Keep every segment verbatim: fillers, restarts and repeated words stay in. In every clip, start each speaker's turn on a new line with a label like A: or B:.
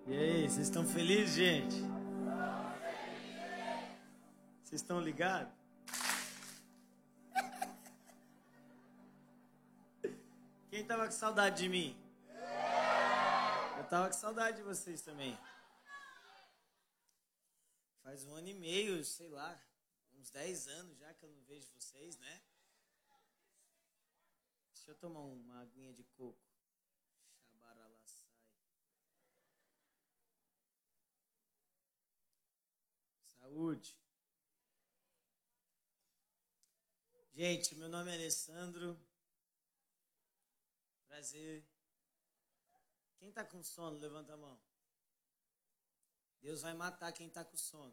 A: E aí, vocês estão felizes, gente? Vocês estão ligados? Quem tava com saudade de mim? Eu tava com saudade de vocês também. Faz um ano e meio, sei lá, uns dez anos já que eu não vejo vocês, né? Deixa eu tomar uma aguinha de coco. Xabaralaçai. Saúde. Gente, meu nome é Alessandro. Prazer. Quem tá com sono, levanta a mão. Deus vai matar quem tá com sono.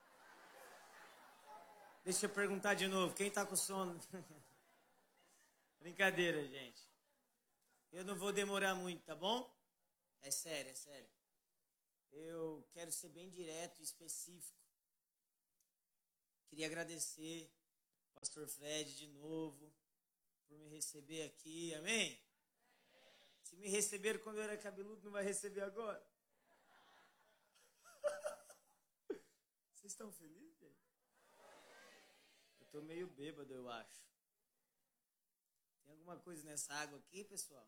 A: Deixa eu perguntar de novo, quem tá com sono? Brincadeira, gente. Eu não vou demorar muito, tá bom? É sério, é sério. Eu quero ser bem direto e específico. Queria agradecer ao pastor Fred de novo por me receber aqui, amém? Se me receberam quando eu era cabeludo, não vai receber agora? Vocês estão felizes, gente? Eu tô meio bêbado, eu acho. Tem alguma coisa nessa água aqui, pessoal?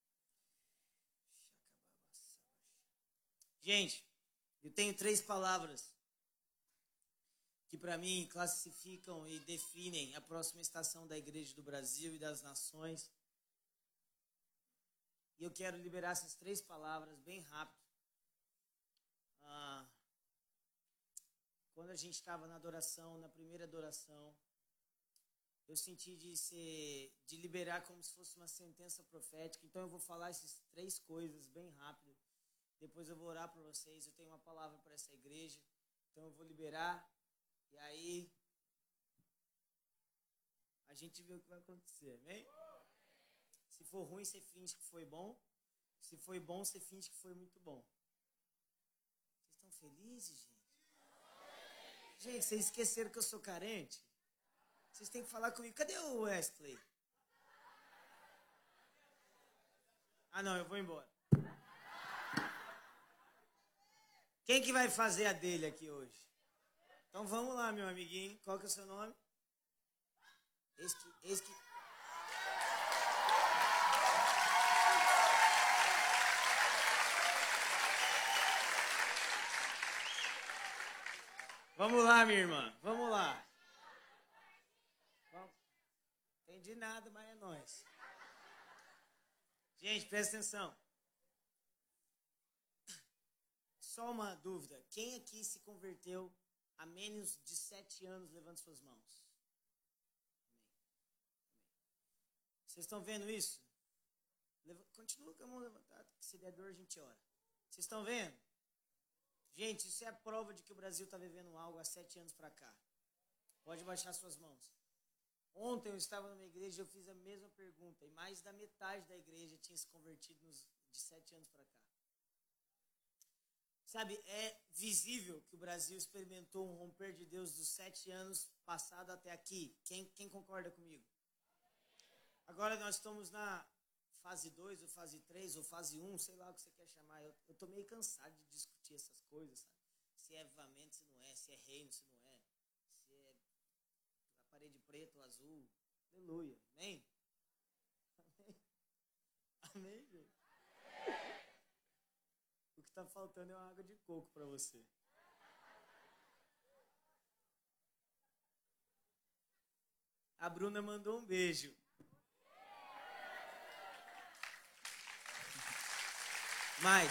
A: Gente, eu tenho três palavras que para mim classificam e definem a próxima estação da Igreja do Brasil e das Nações. E eu quero liberar essas três palavras bem rápido. Ah, quando a gente estava na adoração, na primeira adoração, eu senti de ser, de liberar como se fosse uma sentença profética. Então eu vou falar essas três coisas bem rápido. Depois eu vou orar por vocês. Eu tenho uma palavra para essa igreja. Então eu vou liberar. E aí a gente vê o que vai acontecer, amém? Se for ruim, você finge que foi bom. Se foi bom, você finge que foi muito bom. Vocês estão felizes, gente? Gente, vocês esqueceram que eu sou carente? Vocês têm que falar comigo. Cadê o Wesley? Ah, não, eu vou embora. Quem que vai fazer a dele aqui hoje? Então vamos lá, meu amiguinho. Qual que é o seu nome? Esse que... Esse que... Vamos lá, minha irmã. Vamos lá. Vamos. Entendi nada, mas é nóis. Gente, presta atenção. Só uma dúvida. Quem aqui se converteu há menos de sete anos? Levante suas mãos. Vocês estão vendo isso? Continua com a mão levantada, que se der dor a gente ora. Vocês estão vendo? Gente, isso é a prova de que o Brasil está vivendo algo há sete anos para cá. Pode baixar suas mãos. Ontem eu estava numa igreja e eu fiz a mesma pergunta. E mais da metade da igreja tinha se convertido nos, de sete anos para cá. Sabe, é visível que o Brasil experimentou um romper de Deus dos sete anos passado até aqui. Quem, quem concorda comigo? Agora nós estamos na fase dois, ou fase três, ou fase um, sei lá o que você quer chamar. Eu, eu tô meio cansado de discutir essas coisas, sabe? Se é avivamento, se não é, se é reino, se não é, se é a parede preta ou azul. Aleluia. Amém? Amém? Amém, gente? O que está faltando é uma água de coco para você. A Bruna mandou um beijo. Mas,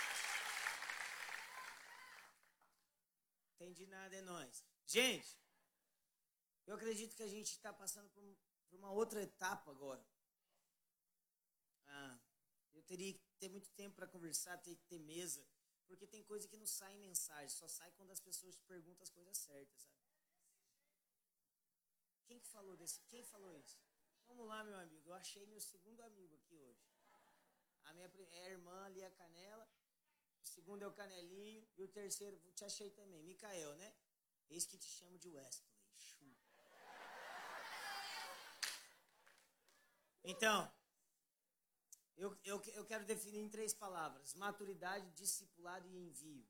A: entendi nada, é nóis. Gente, eu acredito que a gente está passando por, por uma outra etapa agora. Ah, eu teria que ter muito tempo para conversar, ter que ter mesa, porque tem coisa que não sai em mensagem, só sai quando as pessoas te perguntam as coisas certas, sabe? Quem que falou desse? Quem falou isso? Vamos lá, meu amigo, eu achei meu segundo amigo aqui hoje. A minha é a irmã ali, a Canela. O segundo é o Canelinho. E o terceiro, te achei também, Micael, né? Eis que te chamo de Wesley. Então, Eu, eu, eu quero definir em três palavras: maturidade, discipulado e envio.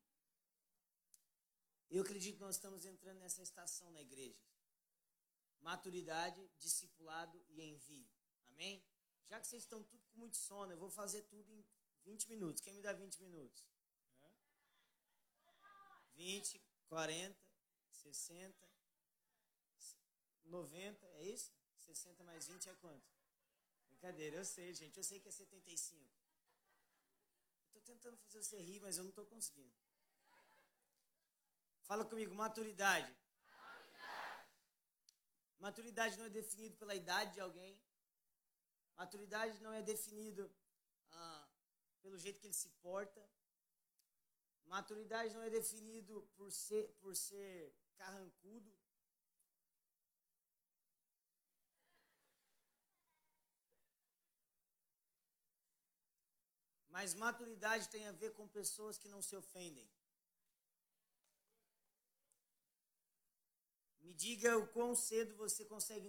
A: Eu acredito que nós estamos entrando nessa estação na igreja. Maturidade, discipulado e envio. Amém? Já que vocês estão tudo com muito sono, eu vou fazer tudo em vinte minutos. Quem me dá vinte minutos? vinte, quarenta, sessenta, noventa, é isso? sessenta mais vinte é quanto? Brincadeira, eu sei, gente. Eu sei que é setenta e cinco. Estou tentando fazer você rir, mas eu não estou conseguindo. Fala comigo, maturidade. Maturidade. Maturidade não é definido pela idade de alguém. Maturidade não é definido ah, pelo jeito que ele se porta. Maturidade não é definido por ser, por ser carrancudo. Mas maturidade tem a ver com pessoas que não se ofendem. Me diga o quão cedo você consegue